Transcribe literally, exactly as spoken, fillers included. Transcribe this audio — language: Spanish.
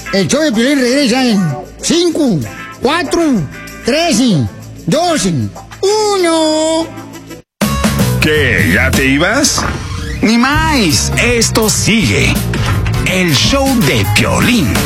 El show de Piolín regresa en cinco, cuatro, tres, dos, uno. ¿Qué? ¿Ya te ibas? Ni más, esto sigue. El show de Piolín.